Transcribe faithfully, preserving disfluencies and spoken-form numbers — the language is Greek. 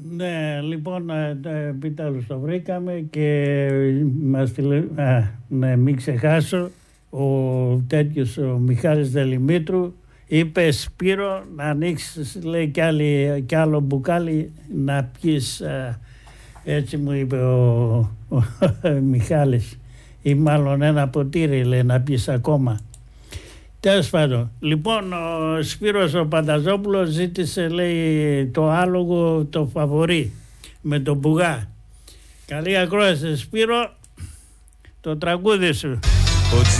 Ναι, λοιπόν, επιτέλους το βρήκαμε και μας τηλε... Α, ναι, μην ξεχάσω, ο τέτοιος ο Μιχάλης Δελημήτρου είπε, Σπύρο, να ανοίξεις, λέει, κι, άλλη, κι άλλο μπουκάλι να πιεις, α, έτσι μου είπε ο, ο, ο Μιχάλης, ή μάλλον ένα ποτήρι, λέει, να πιεις ακόμα. Τέλος πάντων, λοιπόν, ο Σπύρος ο Πανταζόπουλος ζήτησε, λέει, το άλογο το φαβορί με τον Μπουγά. Καλή ακρόαση, Σπύρο, το τραγούδι σου.